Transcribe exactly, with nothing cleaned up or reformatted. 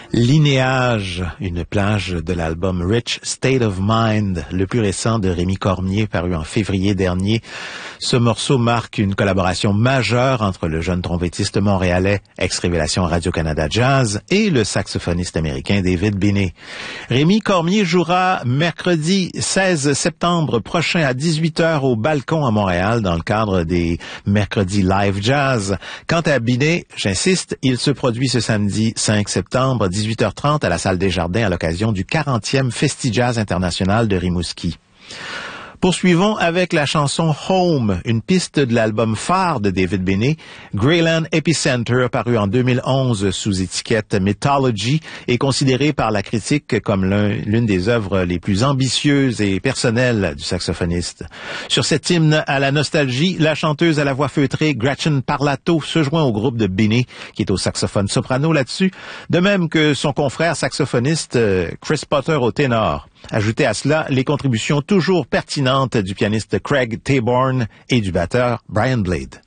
Linéage, une plage de l'album Rich State of Mind, le plus récent de Rémi Cormier, paru en février dernier. Ce morceau marque une collaboration majeure entre le jeune trompettiste montréalais, ex-révélation Radio-Canada Jazz, et le saxophoniste américain David Binet. Rémi Cormier jouera mercredi seize septembre prochain à dix-huit heures au Balcon à Montréal dans le cadre des Mercredis Live Jazz. Quant à Binet, j'insiste, il se produit ce samedi cinq septembre, dix-huit heures trente à la Salle des Jardins à l'occasion du quarantième Festi-Jazz international de Rimouski. Poursuivons avec la chanson Home, une piste de l'album phare de David Binet, Greyland Epicenter, paru en deux mille onze sous étiquette Mythology, est considéré par la critique comme l'un, l'une des œuvres les plus ambitieuses et personnelles du saxophoniste. Sur cet hymne à la nostalgie, la chanteuse à la voix feutrée Gretchen Parlato se joint au groupe de Binet, qui est au saxophone soprano là-dessus, de même que son confrère saxophoniste Chris Potter au ténor. Ajoutez à cela les contributions toujours pertinentes du pianiste Craig Taborn et du batteur Brian Blade.